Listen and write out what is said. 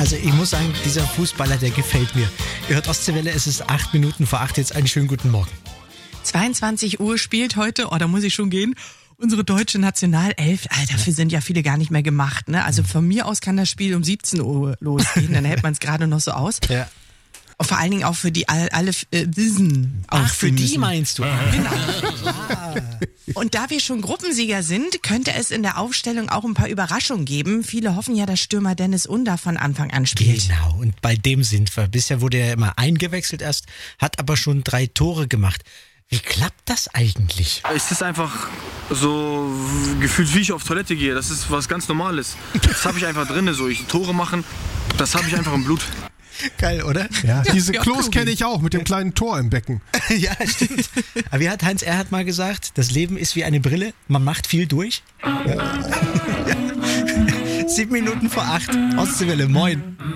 Also ich muss sagen, dieser Fußballer, der gefällt mir. Ihr hört Ostseewelle, es ist 8 Minuten vor 8, jetzt einen schönen guten Morgen. 22 Uhr spielt heute, da muss ich schon gehen, unsere deutsche Nationalelf. Dafür sind ja viele gar nicht mehr gemacht. Ne? Also von mir aus kann das Spiel um 17 Uhr losgehen, dann hält man es gerade noch so aus. Ja. Und vor allen Dingen auch für die alle wissen. Ach, für die meinst du? Genau. Und da wir schon Gruppensieger sind, könnte es in der Aufstellung auch ein paar Überraschungen geben. Viele hoffen ja, dass Stürmer Dennis Undaff von Anfang an spielt. Genau, und bei dem sind wir. Bisher wurde er immer eingewechselt erst, hat aber schon 3 Tore gemacht. Wie klappt das eigentlich? Es ist einfach so gefühlt, wie ich auf Toilette gehe. Das ist was ganz Normales. Das habe ich einfach drin. So, Tore machen, das habe ich einfach im Blut. Geil, oder? Ja, diese ja, Klos cool. kenne ich auch mit dem kleinen Tor im Becken. Ja, stimmt. Aber wie hat Heinz Erhardt mal gesagt, das Leben ist wie eine Brille, man macht viel durch. Ja. 7 Minuten vor 8, Ostseewelle, moin.